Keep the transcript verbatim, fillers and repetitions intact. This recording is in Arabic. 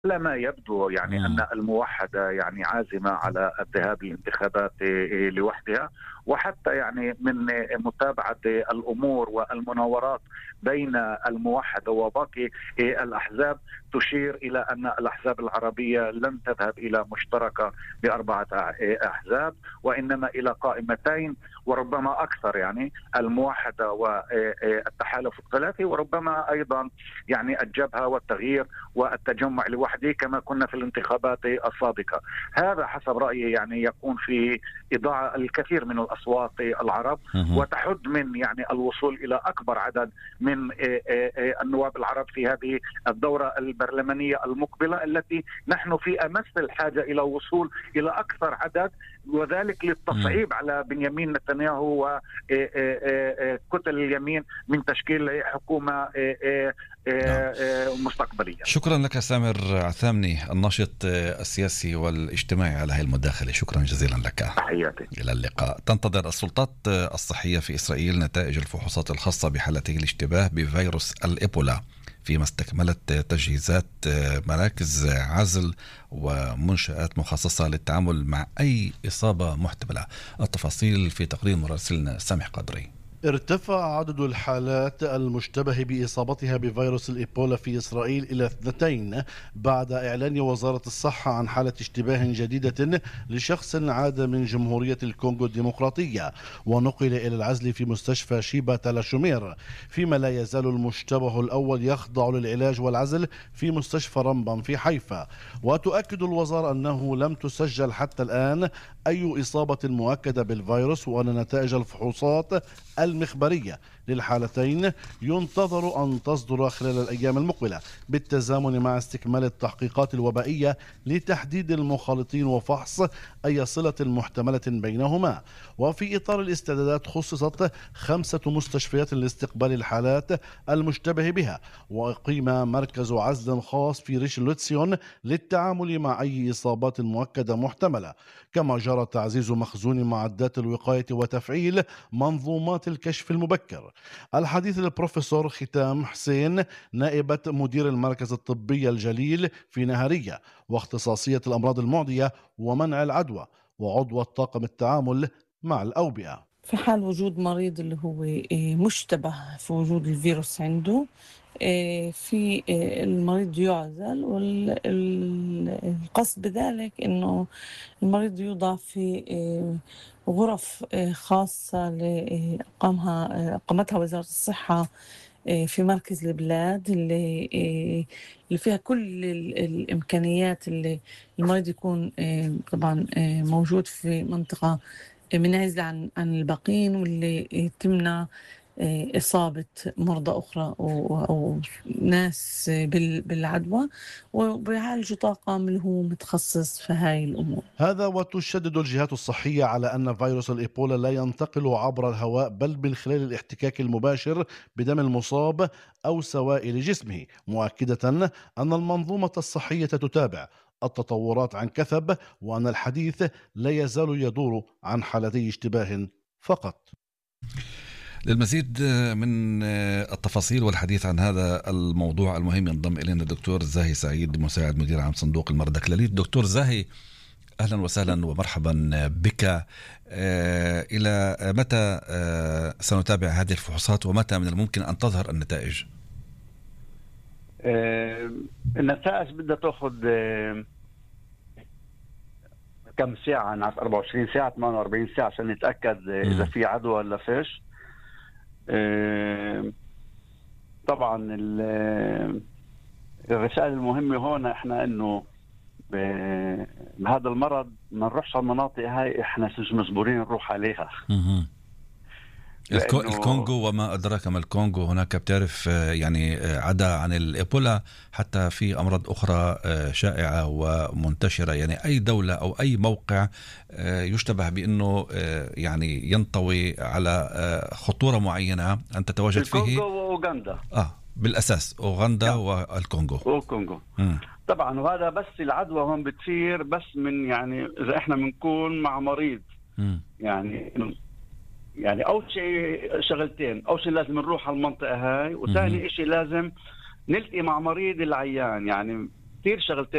على ما يبدو يعني مم. أن الموحدة يعني عازمة على الذهاب للانتخابات لوحدها، وحتى يعني من متابعة الأمور والمناورات بين الموحدة وباقي الأحزاب تشير إلى أن الأحزاب العربية لن تذهب إلى مشتركة بأربعة أحزاب، وإنما إلى قائمتين وربما أكثر، يعني الموحدة والتحالف الثلاثي، وربما أيضا يعني الجبهة والتغيير والتجمع لوحده كما كنا في الانتخابات السابقة. هذا حسب رأيي يعني يكون في إضاعة الكثير من الأصوات العرب، مهم. وتحد من يعني الوصول إلى أكبر عدد من النواب العرب في هذه الدورة البرلمانية المقبلة، التي نحن في أمس الحاجة إلى وصول إلى أكثر عدد، وذلك للتصعيب على بنيامين نتنياهو وكتل اليمين من تشكيل حكومة نعم. مستقبلية. شكرا لك سامر عثامني، الناشط السياسي والاجتماعي، على هذه المداخلة. شكرا جزيلا لك. تحياتي. إلى اللقاء. تنتظر السلطات الصحية في إسرائيل نتائج الفحوصات الخاصة بحالتي الاشتباه بفيروس الإيبولا، فيما استكملت تجهيزات مراكز عزل ومنشآت مخصصة للتعامل مع أي إصابة محتملة. التفاصيل في تقرير مراسلنا سامح قدري. ارتفع عدد الحالات المشتبه بإصابتها بفيروس الإيبولا في إسرائيل إلى اثنتين بعد إعلان وزارة الصحة عن حالة اشتباه جديدة لشخص عاد من جمهورية الكونغو الديمقراطية ونقل إلى العزل في مستشفى شيبا تلاشومير، فيما لا يزال المشتبه الأول يخضع للعلاج والعزل في مستشفى رمبان في حيفا. وتؤكد الوزارة أنه لم تسجل حتى الآن أي إصابة مؤكدة بالفيروس، وأن نتائج الفحوصات المخبرية للحالتين ينتظر أن تصدر خلال الأيام المقبلة، بالتزامن مع استكمال التحقيقات الوبائية لتحديد المخالطين وفحص أي صلة محتملة بينهما. وفي إطار الاستعدادات خصصت خمسة مستشفيات لاستقبال الحالات المشتبه بها، وأقيم مركز عزل خاص في ريش لوتسيون للتعامل مع أي إصابات مؤكدة محتملة. كما جرى تعزيز مخزون معدات الوقاية وتفعيل منظومات الكشف المبكر. الحديث للبروفيسور ختام حسين، نائبة مدير المركز الطبي الجليل في نهارية واختصاصية الأمراض المعدية ومنع العدوى، وعضو الطاقم التعامل مع الأوبئة. في حال وجود مريض اللي هو مشتبه في وجود الفيروس عنده، في المريض يعزل، والقصد بذلك انه المريض يوضع في غرف خاصة لإقامها أقامتها وزارة الصحة في مركز البلاد اللي اللي فيها كل الإمكانيات اللي المريض يكون طبعا موجود في منطقة منعزلة عن عن الباقين، واللي تمنع إصابة مرضى أخرى أو ناس بالعدوى، وبيعالجوا طاقم اللي هو متخصص في هاي الأمور. هذا وتشدد الجهات الصحية على أن فيروس الإيبولا لا ينتقل عبر الهواء، بل من خلال الاحتكاك المباشر بدم المصاب أو سوائل جسمه، مؤكدة أن المنظومة الصحية تتابع التطورات عن كثب، وأن الحديث لا يزال يدور عن حالتي اشتباه فقط. للمزيد من التفاصيل والحديث عن هذا الموضوع المهم ينضم إلينا الدكتور زاهي سعيد، مساعد مدير عام صندوق المرضى كلاليت. دكتور زاهي، أهلا وسهلا ومرحبا بك. إلى متى سنتابع هذه الفحوصات، ومتى من الممكن أن تظهر النتائج؟ النتائج بدها تأخذ كم ساعة، ناس أربعة وعشرين ساعة ثمانية وأربعين ساعة عشان نتأكد إذا في عدوى ولا فيش. طبعا الرسالة المهمة هون احنا انه بهذا المرض ما نروحش على المناطق هاي احنا مش مجبورين نروح عليها. الكونغو وما أدراك ما الكونغو، هناك بتعرف يعني عدا عن الإيبولا حتى في أمراض أخرى شائعة ومنتشرة، يعني أي دولة أو أي موقع يشتبه بأنه يعني ينطوي على خطورة معينة أن تتواجد فيه. الكونغو وأوغندا آه بالأساس أوغندا والكونغو والكونغو طبعا. وهذا بس العدوى هون بتصير بس من يعني إذا إحنا بنكون مع مريض م. يعني يعني أول شيء شغلتين، أول شيء لازم نروح على المنطقة هاي، وثاني شيء لازم نلتقي مع مريض العيان. يعني كثير شغلتين